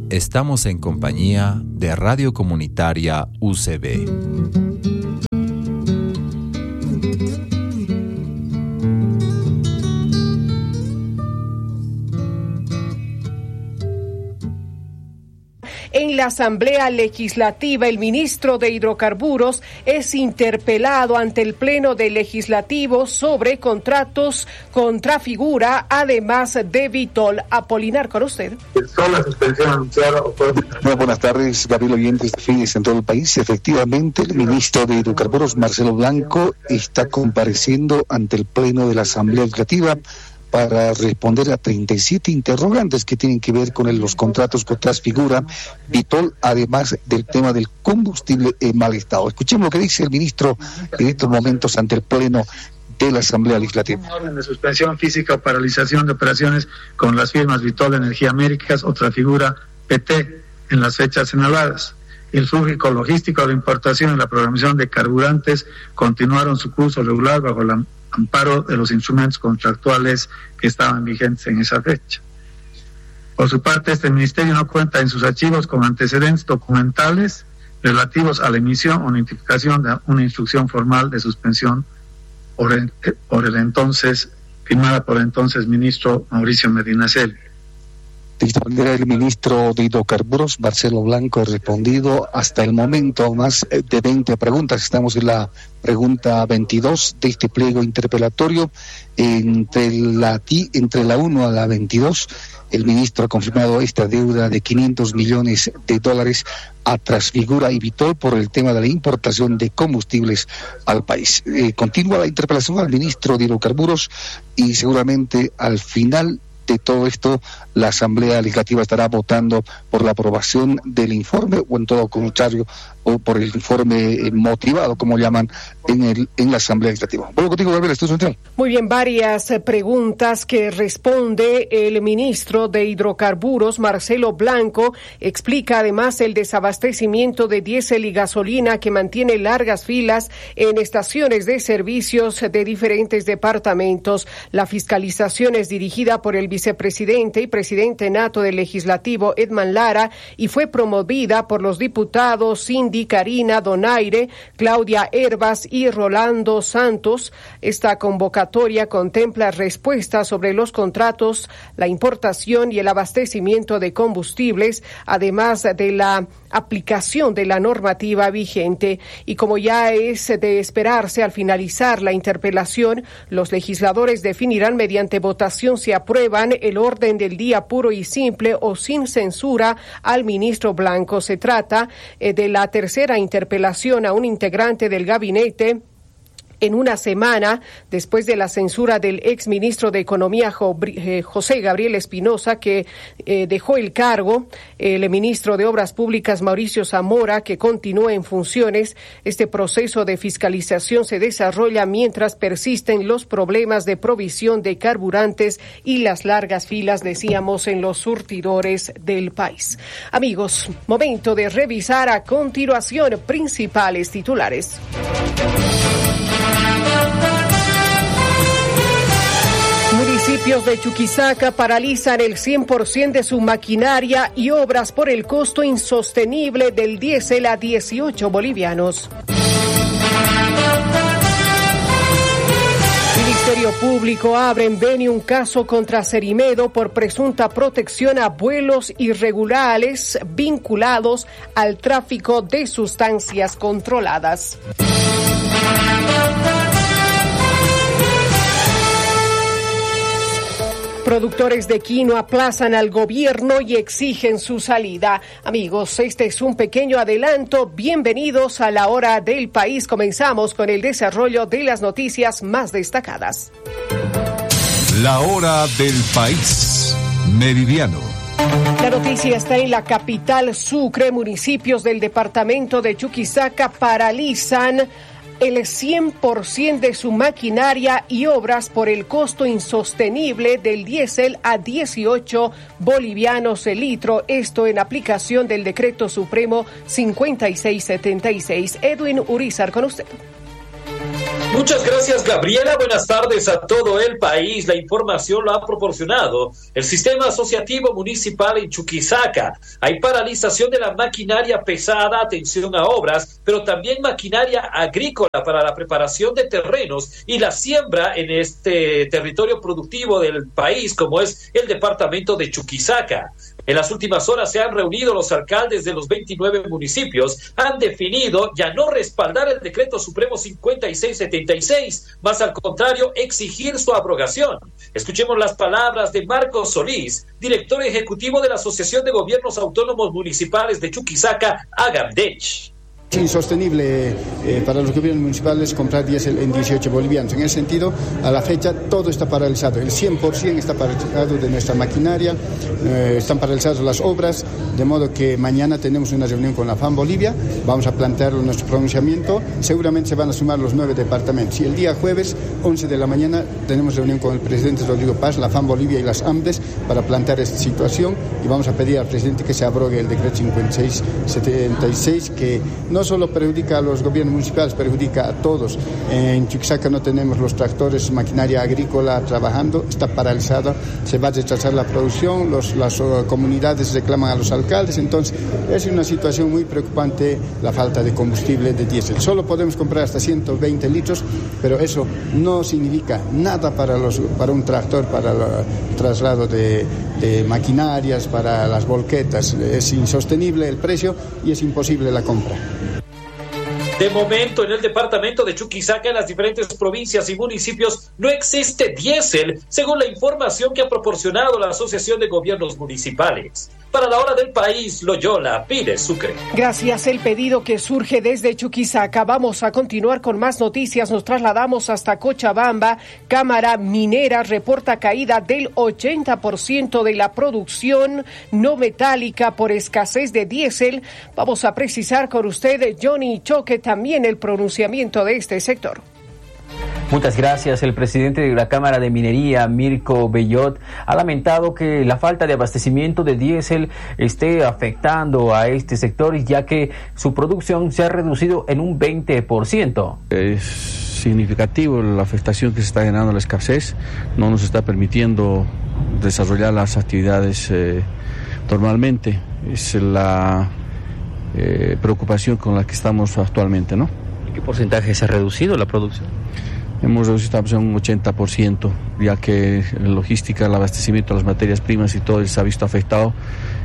Estamos en compañía de Radio Comunitaria UCB. En la Asamblea Legislativa, el ministro de Hidrocarburos es interpelado ante el Pleno del Legislativo sobre contratos con Trafigura, además de Vitol. Apolinar, con usted. La suspensión anunciada. Buenas tardes, Gabriel, oyentes de Fides en todo el país. Efectivamente, el ministro de Hidrocarburos, Marcelo Blanco, está compareciendo ante el Pleno de la Asamblea Legislativa para responder a 37 interrogantes que tienen que ver con los contratos con Trasfigura, Vitol, además del tema del combustible en mal estado. Escuchemos lo que dice el ministro en estos momentos ante el Pleno de la Asamblea Legislativa. Una orden de suspensión física o paralización de operaciones con las firmas Vitol Energía Américas o Trafigura PT en las fechas señaladas. El flujo logístico de importación y la programación de carburantes continuaron su curso regular bajo el amparo de los instrumentos contractuales que estaban vigentes en esa fecha. Por su parte, este ministerio no cuenta en sus archivos con antecedentes documentales relativos a la emisión o notificación de una instrucción formal de suspensión firmada por el entonces ministro Mauricio Medinaceli. De esta manera, el ministro de Hidrocarburos, Marcelo Blanco, ha respondido hasta el momento más de 20 preguntas. Estamos en la pregunta 22 de este pliego interpelatorio. Entre la 1 a la 22, el ministro ha confirmado esta deuda de $500 millones a Trasfigura y Vitol por el tema de la importación de combustibles al país. Continúa la interpelación al ministro de Hidrocarburos y seguramente al final de todo esto, la Asamblea Legislativa estará votando por la aprobación del informe o en todo contrario, o por el informe motivado, como llaman, en la Asamblea Legislativa. Vuelvo contigo, Gabriel, Estudio Central. Muy bien, varias preguntas que responde el ministro de Hidrocarburos, Marcelo Blanco. Explica además el desabastecimiento de diésel y gasolina que mantiene largas filas en estaciones de servicios de diferentes departamentos. La fiscalización es dirigida por el vicepresidente y presidente nato del Legislativo, Edman Lara, y fue promovida por los diputados Cindy Karina Donaire, Claudia Hervas y Rolando Santos. Esta convocatoria contempla respuestas sobre los contratos, la importación y el abastecimiento de combustibles, además de la aplicación de la normativa vigente. Y como ya es de esperarse, al finalizar la interpelación, los legisladores definirán mediante votación si aprueban el orden del día puro y simple o sin censura al ministro Blanco. Se trata de la tercera interpelación a un integrante del gabinete en una semana después de la censura del exministro de Economía José Gabriel Espinosa, que dejó el cargo, el ministro de Obras Públicas Mauricio Zamora, que continúa en funciones. Este proceso de fiscalización se desarrolla mientras persisten los problemas de provisión de carburantes y las largas filas, decíamos, en los surtidores del país. Amigos, momento de revisar a continuación principales titulares. Municipios de Chuquisaca paralizan el 100% de su maquinaria y obras por el costo insostenible del diésel a 18 bolivianos. Ministerio Público abre en Beni un caso contra Cerimedo por presunta protección a vuelos irregulares vinculados al tráfico de sustancias controladas. Productores de quinoa aplazan al gobierno y exigen su salida. Amigos, este es un pequeño adelanto. Bienvenidos a la hora del país. Comenzamos con el desarrollo de las noticias más destacadas. La hora del país. Meridiano. La noticia está en la capital Sucre. Municipios del departamento de Chuquisaca paralizan el 100% de su maquinaria y obras por el costo insostenible del diésel a 18 bolivianos el litro, esto en aplicación del Decreto Supremo 5676. Edwin Urizar, con usted. Muchas gracias, Gabriela. Buenas tardes a todo el país. La información lo ha proporcionado el Sistema Asociativo Municipal en Chuquisaca. Hay paralización de la maquinaria pesada, atención a obras, pero también maquinaria agrícola para la preparación de terrenos y la siembra en este territorio productivo del país, como es el departamento de Chuquisaca. En las últimas horas se han reunido los alcaldes de los 29 municipios, han definido ya no respaldar el decreto supremo 5676, más al contrario exigir su abrogación. Escuchemos las palabras de Marcos Solís, director ejecutivo de la Asociación de Gobiernos Autónomos Municipales de Chuquisaca, AGAMDECH. Es insostenible para los gobiernos municipales comprar diésel en 18 bolivianos. En ese sentido, a la fecha todo está paralizado. El 100% está paralizado de nuestra maquinaria, están paralizadas las obras, de modo que mañana tenemos una reunión con la FAM Bolivia, vamos a plantear nuestro pronunciamiento, seguramente se van a sumar los 9 departamentos. Y el día jueves, 11 de la mañana, tenemos reunión con el presidente Rodrigo Paz, la FAM Bolivia y las AMDES para plantear esta situación y vamos a pedir al presidente que se abrogue el decreto 5676, que no solo perjudica a los gobiernos municipales, perjudica a todos. En Chuquisaca no tenemos los tractores, maquinaria agrícola trabajando, está paralizada, se va a retrasar la producción, las comunidades reclaman a los alcaldes, entonces es una situación muy preocupante la falta de combustible de diésel. Solo podemos comprar hasta 120 litros, pero eso no significa nada para un tractor, para el traslado de maquinarias, para las volquetas. Es insostenible el precio y es imposible la compra. De momento, en el departamento de Chuquisaca, en las diferentes provincias y municipios, no existe diésel, según la información que ha proporcionado la Asociación de Gobiernos Municipales. Para la hora del país, Loyola Pires Sucre. Gracias. El pedido que surge desde Chuquisaca. Vamos a continuar con más noticias. Nos trasladamos hasta Cochabamba. Cámara Minera reporta caída del 80% de la producción no metálica por escasez de diésel. Vamos a precisar con usted, Johnny Choque, también el pronunciamiento de este sector. Muchas gracias. El presidente de la Cámara de Minería, Mirko Bellot, ha lamentado que la falta de abastecimiento de diésel esté afectando a este sector, ya que su producción se ha reducido en un 20%. Es significativo la afectación que se está generando la escasez, no nos está permitiendo desarrollar las actividades normalmente. Es la preocupación con la que estamos actualmente, ¿no? ¿Qué porcentaje se ha reducido la producción? Hemos reducido un 80%, ya que la logística, el abastecimiento de las materias primas y todo se ha visto afectado.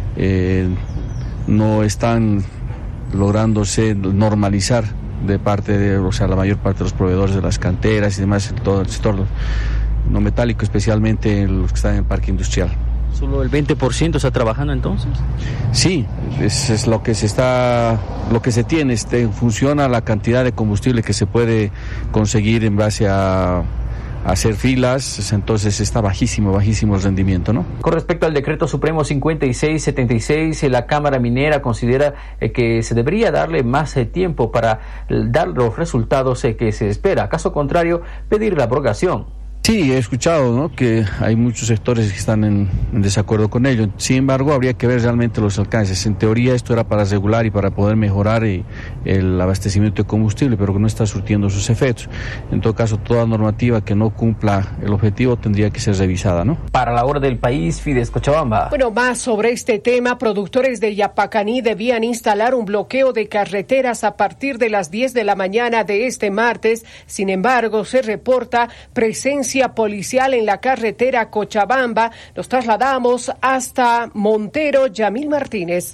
No están lográndose normalizar de parte de, la mayor parte de los proveedores de las canteras y demás, todo el sector no metálico, especialmente los que están en el parque industrial. ¿Solo el 20% está trabajando entonces? Sí, es lo que se tiene, funciona la cantidad de combustible que se puede conseguir en base a hacer filas, entonces está bajísimo el rendimiento, ¿no? Con respecto al decreto supremo 5676, la Cámara Minera considera que se debería darle más tiempo para dar los resultados que se espera. Caso contrario, pedir la abrogación. Sí, he escuchado, ¿no?, que hay muchos sectores que están en desacuerdo con ello. Sin embargo, habría que ver realmente los alcances. En teoría esto era para regular y para poder mejorar el abastecimiento de combustible, pero que no está surtiendo sus efectos. En todo caso, toda normativa que no cumpla el objetivo tendría que ser revisada, ¿no? Para la hora del país, Fides Cochabamba. Bueno, más sobre este tema, productores de Yapacaní debían instalar un bloqueo de carreteras a partir de las 10 de la mañana de este martes. Sin embargo, se reporta presencia policial en la carretera Cochabamba. Nos trasladamos hasta Montero. Yamil Martínez.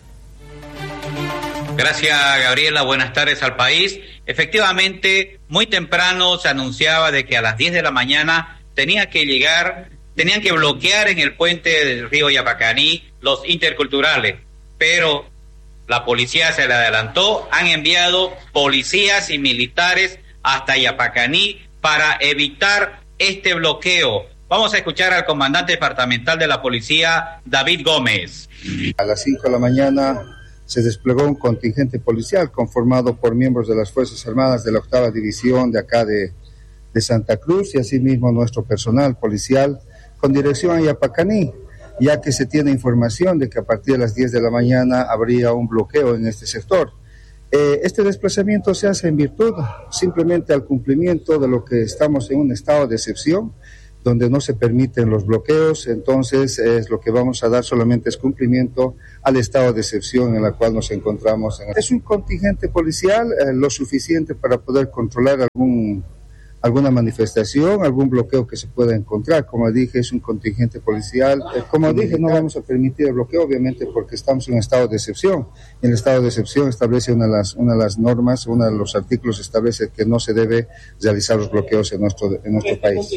Gracias, Gabriela. Buenas tardes al país. Efectivamente, muy temprano se anunciaba de que a las 10 de la mañana tenían que bloquear en el puente del río Yapacaní los interculturales, pero la policía se le adelantó, han enviado policías y militares hasta Yapacaní para evitar este bloqueo. Vamos a escuchar al comandante departamental de la policía, David Gómez. A las 5 de la mañana se desplegó un contingente policial conformado por miembros de las Fuerzas Armadas de la 8ª División de acá de Santa Cruz y asimismo nuestro personal policial con dirección a Yapacaní, ya que se tiene información de que a partir de las 10 de la mañana habría un bloqueo en este sector. Este desplazamiento se hace en virtud simplemente al cumplimiento de lo que estamos en un estado de excepción, donde no se permiten los bloqueos. Entonces lo que vamos a dar solamente es cumplimiento al estado de excepción en el cual nos encontramos. Es un contingente policial lo suficiente para poder controlar alguna manifestación, algún bloqueo que se pueda encontrar. Como dije, es un contingente policial. Como dije, no vamos a permitir el bloqueo, obviamente, porque estamos en un estado de excepción. Y el estado de excepción establece una de las normas, uno de los artículos establece que no se debe realizar los bloqueos en nuestro país.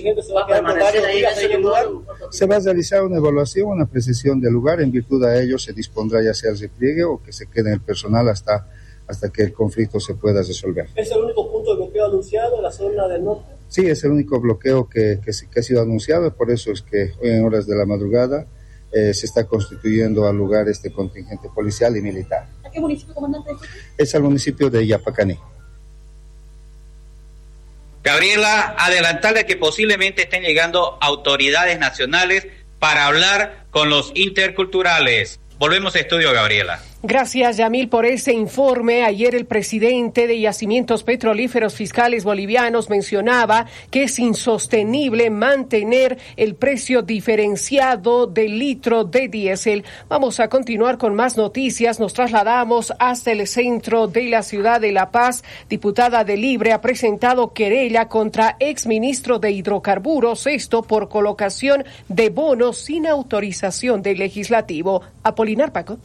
Se va a realizar una evaluación, una precisión del lugar. En virtud de ello se dispondrá ya sea el repliegue o que se quede en el personal hasta que el conflicto se pueda resolver. ¿Es el único punto de bloqueo anunciado en la zona del norte? Sí, es el único bloqueo que ha sido anunciado, por eso es que hoy en horas de la madrugada se está constituyendo al lugar este contingente policial y militar. ¿A qué municipio, comandante? Es al municipio de Yapacaní. Gabriela, adelantarle que posiblemente estén llegando autoridades nacionales para hablar con los interculturales. Volvemos a estudio, Gabriela. Gracias, Yamil, por ese informe. Ayer el presidente de Yacimientos Petrolíferos Fiscales Bolivianos mencionaba que es insostenible mantener el precio diferenciado del litro de diésel. Vamos a continuar con más noticias. Nos trasladamos hasta el centro de la ciudad de La Paz. Diputada de Libre ha presentado querella contra exministro de Hidrocarburos, esto por colocación de bonos sin autorización del legislativo. Apolinar Paco.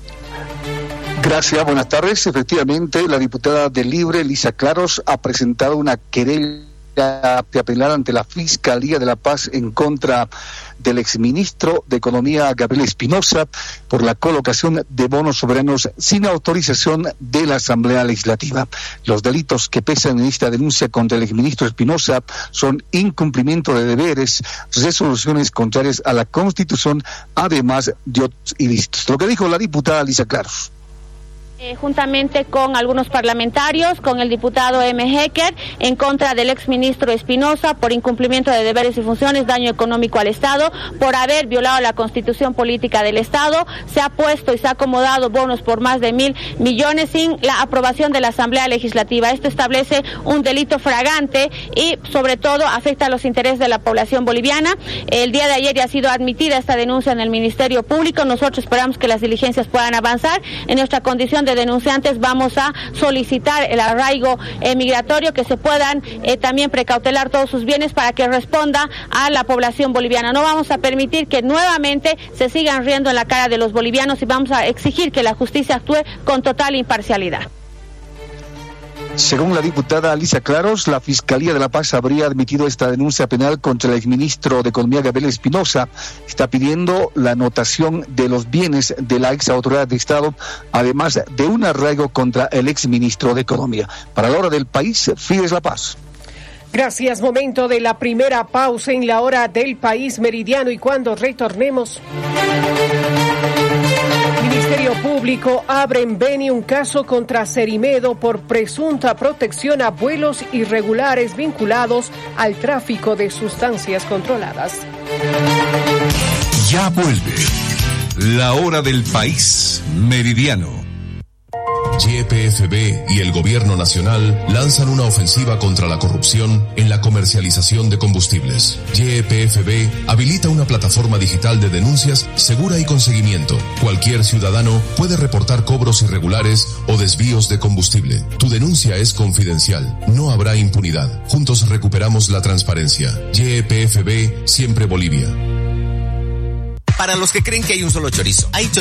Gracias, buenas tardes. Efectivamente, la diputada de Libre, Lisa Claros, ha presentado una querella penal ante la Fiscalía de La Paz en contra del exministro de Economía, Gabriel Espinosa, por la colocación de bonos soberanos sin autorización de la Asamblea Legislativa. Los delitos que pesan en esta denuncia contra el exministro Espinosa son incumplimiento de deberes, resoluciones contrarias a la Constitución, además de otros ilícitos. Lo que dijo la diputada Lisa Claros. Juntamente con algunos parlamentarios, con el diputado M. Hecker, en contra del exministro Espinosa por incumplimiento de deberes y funciones, daño económico al Estado, por haber violado la Constitución Política del Estado. Se ha puesto y se ha acomodado bonos por más de 1.000 millones sin la aprobación de la Asamblea Legislativa. Esto establece un delito flagrante y, sobre todo, afecta a los intereses de la población boliviana. El día de ayer ya ha sido admitida esta denuncia en el Ministerio Público. Nosotros esperamos que las diligencias puedan avanzar. En nuestra condición de denunciantes vamos a solicitar el arraigo migratorio, que se puedan también precautelar todos sus bienes para que responda a la población boliviana. No vamos a permitir que nuevamente se sigan riendo en la cara de los bolivianos y vamos a exigir que la justicia actúe con total imparcialidad. Según la diputada Lisa Claros, la Fiscalía de La Paz habría admitido esta denuncia penal contra el exministro de Economía, Gabriel Espinosa. Está pidiendo la anotación de los bienes de la ex autoridad de Estado, además de un arraigo contra el exministro de Economía. Para la hora del país, Fides La Paz. Gracias. Momento de la primera pausa en la hora del país meridiano, y cuando retornemos, Ministerio Público abre en Beni un caso contra Cerimedo por presunta protección a vuelos irregulares vinculados al tráfico de sustancias controladas. Ya vuelve la hora del país meridiano. YPFB y el Gobierno Nacional lanzan una ofensiva contra la corrupción en la comercialización de combustibles. YPFB habilita una plataforma digital de denuncias segura y con seguimiento. Cualquier ciudadano puede reportar cobros irregulares o desvíos de combustible. Tu denuncia es confidencial. No habrá impunidad. Juntos recuperamos la transparencia. YPFB, siempre Bolivia. Para los que creen que hay un solo chorizo, hay chorizo